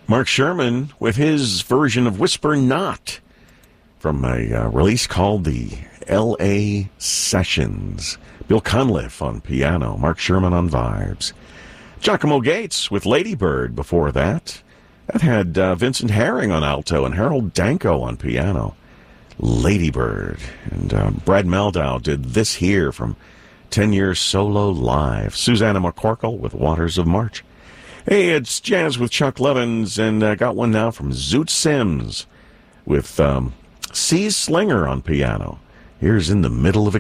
Mark Sherman with his version of Whisper Not from a release called the L.A. Sessions. Bill Cunliffe on piano, Mark Sherman on vibes. Giacomo Gates with Lady Bird before that. That had Vincent Herring on alto and Harold Danko on piano. Lady Bird. And Brad Meldau did this here from 10 Years Solo Live. Susanna McCorkle with Waters of March. Hey, it's Jazz with Chuck Levins, and I got one now from Zoot Sims with C. Slinger on piano. Here's In the Middle of a